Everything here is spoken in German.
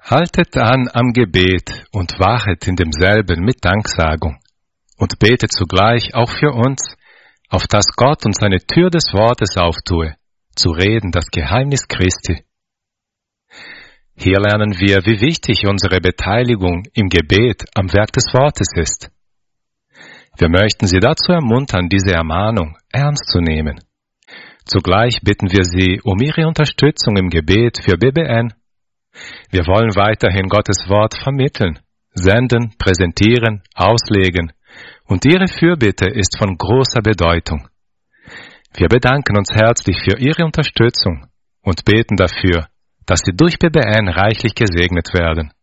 Haltet an am Gebet und wachet in demselben mit Danksagung und betet zugleich auch für uns, auf dass Gott uns eine Tür des Wortes auftue, zu reden das Geheimnis Christi. Hier lernen wir, wie wichtig unsere Beteiligung im Gebet am Werk des Wortes ist. Wir möchten Sie dazu ermuntern, diese Ermahnung ernst zu nehmen. Zugleich bitten wir Sie um Ihre Unterstützung im Gebet für BBN. Wir wollen weiterhin Gottes Wort vermitteln, senden, präsentieren, auslegen, und Ihre Fürbitte ist von großer Bedeutung. Wir bedanken uns herzlich für Ihre Unterstützung und beten dafür, dass Sie durch BBN reichlich gesegnet werden.